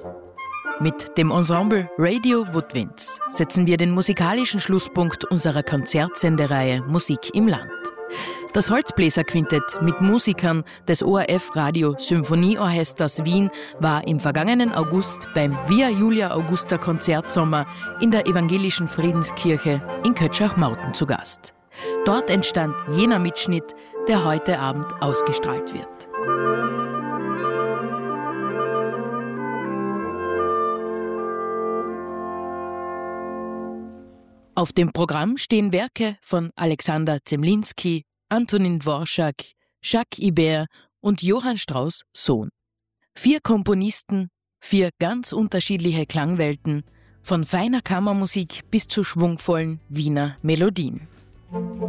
Mit dem Ensemble Radio Woodwinds setzen wir den musikalischen Schlusspunkt unserer Konzertsendereihe Musik im Land. Das Holzbläserquintett mit Musikern des ORF Radio Symphonieorchesters Wien war im vergangenen August beim Via Julia Augusta Konzertsommer in der Evangelischen Friedenskirche in Kötschach-Mauten zu Gast. Dort entstand jener Mitschnitt, der heute Abend ausgestrahlt wird. Auf dem Programm stehen Werke von Alexander Zemlinsky, Antonin Dworschak, Jacques Ibert und Johann Strauss Sohn. 4 Komponisten, 4 ganz unterschiedliche Klangwelten, von feiner Kammermusik bis zu schwungvollen Wiener Melodien.